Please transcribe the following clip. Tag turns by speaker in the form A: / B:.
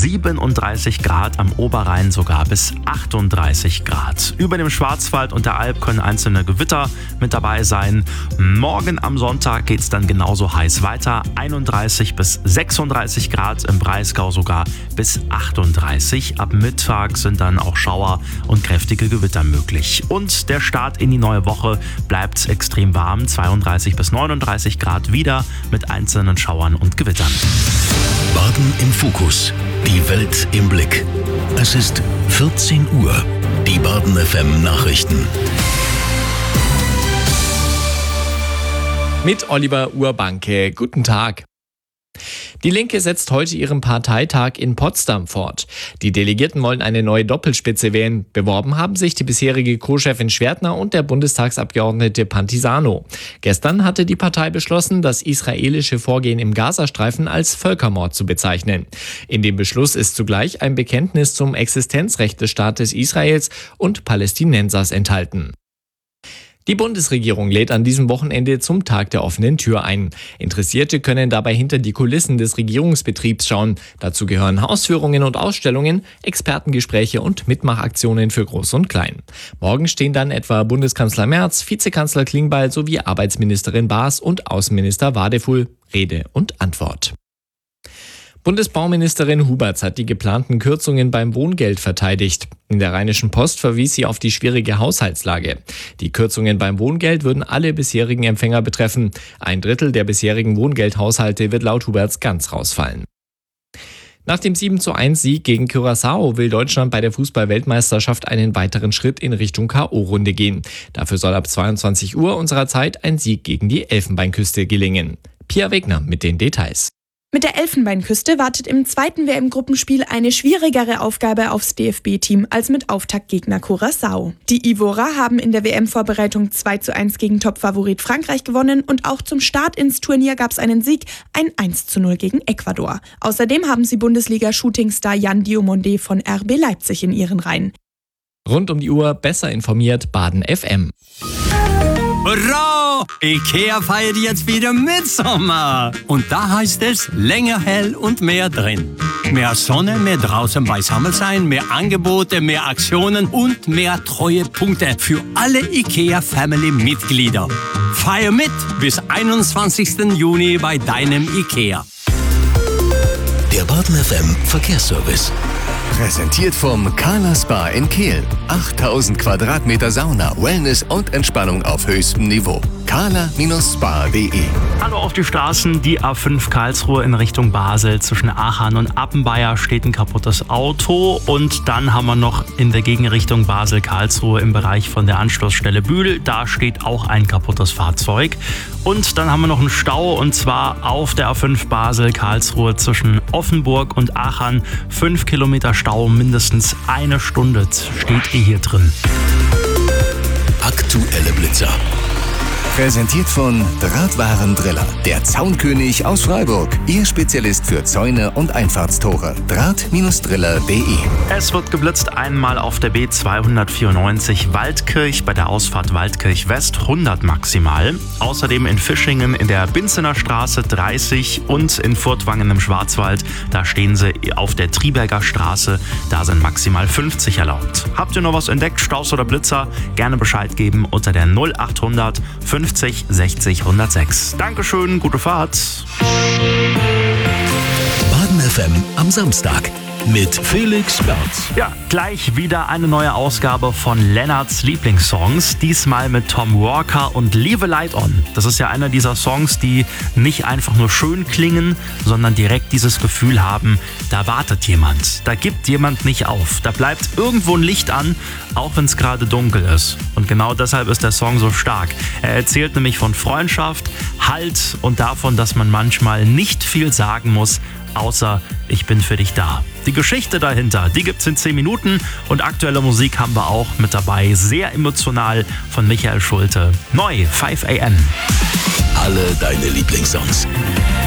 A: 37 Grad, am Oberrhein sogar bis 38 Grad. Über dem Schwarzwald und der Alp können einzelne Gewitter mit dabei sein. Morgen am Sonntag geht es dann genauso heiß weiter. 31 bis 36 Grad, im Breisgau sogar bis 38. Ab Mittag sind dann auch Schauer und kräftige Gewitter möglich. Und der Start in die neue Woche bleibt extrem warm. 32 bis 39 Grad wieder mit einzelnen Schauern und Gewittern.
B: Baden im Fokus. Die Welt im Blick. Es ist 14 Uhr. Die Baden FM Nachrichten.
C: Mit Oliver Urbanke. Guten Tag. Die Linke setzt heute ihren Parteitag in Potsdam fort. Die Delegierten wollen eine neue Doppelspitze wählen. Beworben haben sich die bisherige Co-Chefin Schwertner und der Bundestagsabgeordnete Pantisano. Gestern hatte die Partei beschlossen, das israelische Vorgehen im Gazastreifen als Völkermord zu bezeichnen. In dem Beschluss ist zugleich ein Bekenntnis zum Existenzrecht des Staates Israels und Palästinensers enthalten. Die Bundesregierung lädt an diesem Wochenende zum Tag der offenen Tür ein. Interessierte können dabei hinter die Kulissen des Regierungsbetriebs schauen. Dazu gehören Hausführungen und Ausstellungen, Expertengespräche und Mitmachaktionen für Groß und Klein. Morgen stehen dann etwa Bundeskanzler Merz, Vizekanzler Klingbeil sowie Arbeitsministerin Baas und Außenminister Wadefull Rede und Antwort. Bundesbauministerin Huberts hat die geplanten Kürzungen beim Wohngeld verteidigt. In der Rheinischen Post verwies sie auf die schwierige Haushaltslage. Die Kürzungen beim Wohngeld würden alle bisherigen Empfänger betreffen. 1/3 der bisherigen Wohngeldhaushalte wird laut Huberts ganz rausfallen. Nach dem 7:1-Sieg gegen Curaçao will Deutschland bei der Fußball-Weltmeisterschaft einen weiteren Schritt in Richtung K.O.-Runde gehen. Dafür soll ab 22 Uhr unserer Zeit ein Sieg gegen die Elfenbeinküste gelingen. Pia Wegner mit den Details.
D: Mit der Elfenbeinküste wartet im zweiten WM-Gruppenspiel eine schwierigere Aufgabe aufs DFB-Team als mit Auftaktgegner Curaçao. Die Ivorer haben in der WM-Vorbereitung 2:1 gegen Topfavorit Frankreich gewonnen und auch zum Start ins Turnier gab es einen Sieg, ein 1:0 gegen Ecuador. Außerdem haben sie Bundesliga-Shootingstar Jan Diomande von RB Leipzig in ihren Reihen.
C: Rund um die Uhr besser informiert Baden FM.
E: Hurra! IKEA feiert jetzt wieder Mitsommer. Und da heißt es länger hell und mehr drin. Mehr Sonne, mehr draußen beisammen sein, mehr Angebote, mehr Aktionen und mehr Treuepunkte für alle IKEA-Family-Mitglieder. Feier mit bis 21. Juni bei deinem IKEA.
B: Der Baden FM Verkehrsservice. Präsentiert vom Carla Spa in Kehl. 8000 Quadratmeter Sauna, Wellness und Entspannung auf höchstem Niveau. carla-spa.de.
A: Hallo auf die Straßen, die A5 Karlsruhe in Richtung Basel. Zwischen Aachen und Appenweier steht ein kaputtes Auto. Und dann haben wir noch in der Gegenrichtung Basel-Karlsruhe im Bereich von der Anschlussstelle Bühl. Da steht auch ein kaputtes Fahrzeug. Und dann haben wir noch einen Stau, und zwar auf der A5 Basel-Karlsruhe zwischen Offenburg und Aachen. 5 Kilometer Stau, mindestens eine Stunde steht hier drin.
B: Aktuelle Blitzer. Präsentiert von Drahtwarendriller, der Zaunkönig aus Freiburg. Ihr Spezialist für Zäune und Einfahrtstore. Draht-driller.de.
A: Es wird geblitzt einmal auf der B294 Waldkirch bei der Ausfahrt Waldkirch West 100 maximal. Außerdem in Fischingen in der Binzener Straße 30 und in Furtwangen im Schwarzwald. Da stehen sie auf der Triberger Straße. Da sind maximal 50 erlaubt. Habt ihr noch was entdeckt, Staus oder Blitzer? Gerne Bescheid geben unter der 0800 50 60 106. Dankeschön, gute Fahrt.
B: Baden FM am Samstag mit Felix Berz.
A: Ja, gleich wieder eine neue Ausgabe von Lennarts Lieblingssongs. Diesmal mit Tom Walker und Leave a Light On. Das ist ja einer dieser Songs, die nicht einfach nur schön klingen, sondern direkt dieses Gefühl haben, da wartet jemand. Da gibt jemand nicht auf. Da bleibt irgendwo ein Licht an, auch wenn es gerade dunkel ist. Und genau deshalb ist der Song so stark. Er erzählt nämlich von Freundschaft, Halt und davon, dass man manchmal nicht viel sagen muss, außer ich bin für dich da. Die Geschichte dahinter, die gibt's in 10 Minuten und aktuelle Musik haben wir auch mit dabei. Sehr emotional von Michael Schulte. Neu, 5 AM.
B: Alle deine Lieblingssongs.